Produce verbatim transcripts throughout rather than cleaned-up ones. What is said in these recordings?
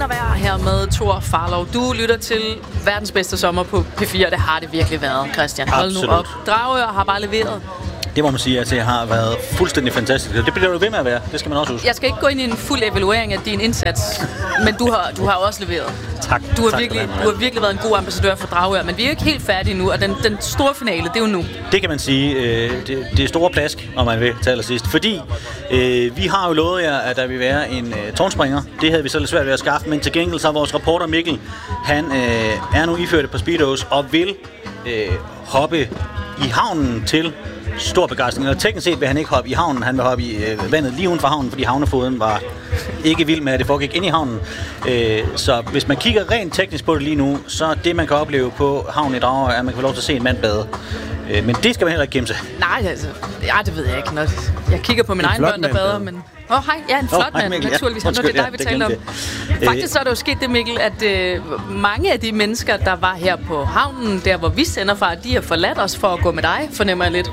og vejr her med Thor Farlov. Du lytter til verdens bedste sommer på P fire, det har det virkelig været, Christian. Hold nu op. Dragør har bare leveret. Det må man sige, at det har været fuldstændig fantastisk. Det bliver du ved med at være. Det skal man også huske. Jeg skal ikke gå ind i en fuld evaluering af din indsats, men du har, du har også leveret. Tak. Du har, tak, virkelig, du har virkelig været en god ambassadør for Dragør, men vi er jo ikke helt færdige nu, og den, den store finale, det er jo nu. Det kan man sige. Det, det er store plask, om man vil, til allersidst. Fordi øh, vi har jo lovet jer, at der vil være en øh, tårnspringer. Det havde vi så lidt svært ved at skaffe, men til gengæld så er vores reporter Mikkel, han øh, er nu iført på speedos og vil øh, hoppe i havnen til stor begejstring. Og teknisk set vil han ikke hoppe i havnen, han vil hoppe i øh, vandet lige uden for havnen, fordi havnefoden var ikke vild med, at det foregik ind i havnen. Øh, så hvis man kigger rent teknisk på det lige nu, så det, man kan opleve på havnen i Dragør, er, at man kan få lov til at se en mand bade. Øh, men det skal man heller ikke gemme sig. Nej, altså, ja, det ved jeg ikke. Når jeg kigger på min egen børn, der bader, men... Åh, oh, hej. Ja, en flot oh, mand, Mikkel, naturligvis. Ja. Nu er det dig, vi ja, taler om. Det. Faktisk så er der jo sket det, Mikkel, at øh, mange af de mennesker, der var her på havnen, der hvor vi sender fra, de har forladt os for at gå med dig, fornemmer jeg lidt.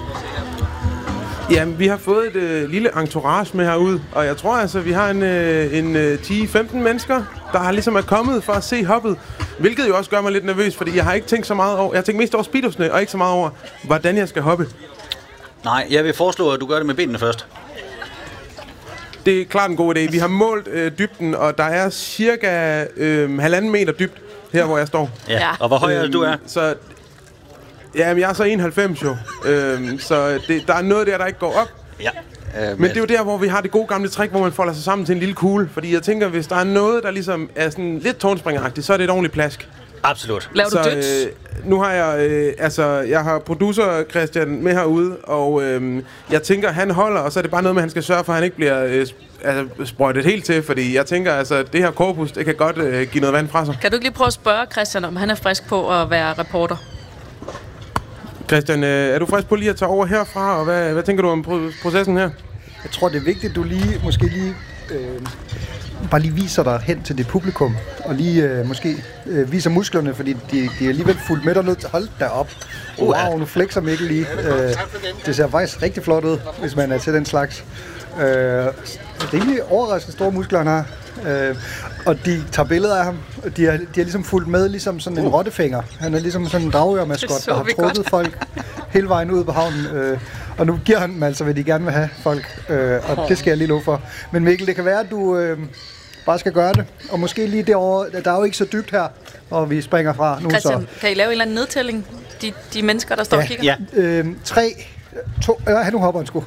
Jamen, vi har fået et øh, lille entourage med herude, og jeg tror altså, vi har en, øh, en øh, ti til femten mennesker, der har ligesom er kommet for at se hoppet. Hvilket jo også gør mig lidt nervøs, fordi jeg har ikke tænkt så meget over, jeg har tænkt mest over speedosne, og ikke så meget over, hvordan jeg skal hoppe. Nej, jeg vil foreslå, at du gør det med benene først. Det er klart en god idé. Vi har målt øh, dybden, og der er cirka øh, halvanden meter dybt her, hvor jeg står. Ja, ja. Og hvor høj er det, du er? Så, jamen, jeg er så enoghalvfems jo, øhm, så det, der er noget der, der ikke går op. Ja. Øh, men det er jo der, hvor vi har det gode gamle trick, hvor man folder sig sammen til en lille kugle. Fordi jeg tænker, hvis der er noget, der ligesom er sådan lidt tårnspringeragtigt, så er det et ordentligt plask. Absolut. Laver du døds? Øh, nu har jeg, øh, altså, jeg har producer Christian med herude, og øh, jeg tænker, han holder, og så er det bare noget med, at han skal sørge for, at han ikke bliver øh, altså, sprøjtet helt til. Fordi jeg tænker, altså, det her korpus, det kan godt øh, give noget vand fra sig. Kan du ikke lige prøve at spørge Christian, om han er frisk på at være reporter? Christian, øh, er du frisk på lige at tage over herfra, og hvad, hvad tænker du om processen her? Jeg tror, det er vigtigt, at du lige, måske lige, øh, bare lige viser dig hen til det publikum, og lige øh, måske øh, viser musklerne, fordi de, de er alligevel fuldt med dernede. Hold da op. Wow, nu flexer Mikkel lige. Øh, det ser faktisk rigtig flot ud, hvis man er til den slags. Øh, rimelig overraskende store muskler, han har. Øh, og de tager billeder af ham. De har, de har ligesom fulgt med, ligesom sådan en rottefinger. Han er ligesom sådan en dragørmaskot, der har trukket folk hele vejen ud på havnen. Øh, og nu giver han dem altså, hvad de gerne vil have folk. Øh, og det skal jeg lige love for. Men Mikkel, det kan være, at du øh, bare skal gøre det. Og måske lige derovre, der er jo ikke så dybt her, hvor vi springer fra nu. Christian, så. Kan I lave en eller anden nedtælling? De, de mennesker, der står ja. og kigger? Ja. Øh, tre, to, ja, nu hopper han sgu.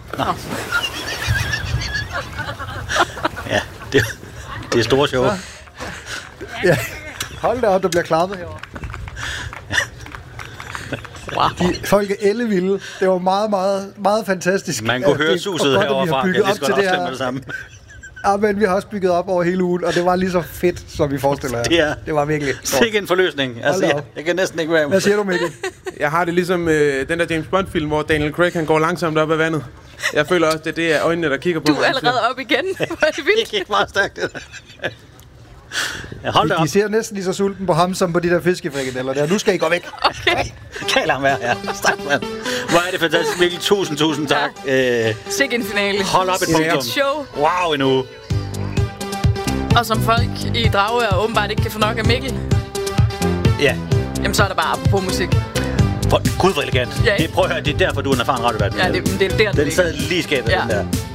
Ja, det, det er store show. Ja. Hold da op, der bliver klappet herovre. Wow. De, folk er ellevilde. Det var meget, meget, meget fantastisk. Man kunne høre det, suset herovre fra. Bygget op til det her. Med det samme. Ja, men vi har også bygget op over hele ugen, og det var lige så fedt, som vi forestiller jer. Det, er, det var virkelig sikke en forløsning. Altså, jeg, jeg kan næsten ikke være. Hvad siger du, Mikkel? Jeg har det ligesom øh, den der James Bond-film, hvor Daniel Craig han går langsomt op ad vandet. Jeg føler også, det, det er øjnene, der kigger på Du mig. er allerede op igen. Hvor er det vildt. Det gik meget stærkt, det der. Ja, hold da op. De ser næsten lige så sulten på ham, som på de der fiskefrikadeller der. Nu skal I gå væk. Okay. Kald ham være, ja. Stak, mand. Hvor er det fantastisk, Mikkel. Tusind, tusind tak. Ja. Øh, Sikke en finale. hold op et punktum. Et show. Wow, endnu. Og som folk i Dragør åbenbart ikke kan få nok af Mikkel, Ja. jamen så er der bare apropos musik. For, Gud, hvor elegant. Ja, det, prøv at høre, det er derfor, du er en erfaren radiovært. Ja, det, det er der, Den sad lige i skabet, ja. den der.